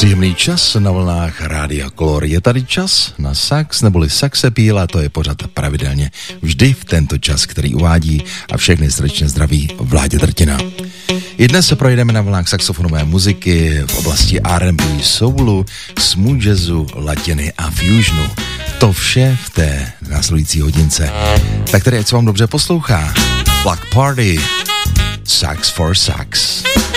Příjemný čas na vlnách Rádia Color. Je tady čas na sax neboli saxepíl a to je pořad pravidelně vždy v tento čas, který uvádí a všechny srdečně zdraví Vláďa Drtina. I dnes se projdeme na vlnách saxofonové muziky v oblasti R&B, soulu, smooth jazzu, latiny a fusionu. To vše v té následující hodince. Tak tedy, ať se vám dobře poslouchá. Black Party, Sax for Sax.